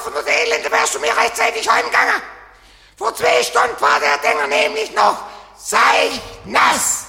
getroffen, du Elende, wärst du mir rechtzeitig heimgegangen. Vor 2 Stunden war der Dinger nämlich noch seicht nass.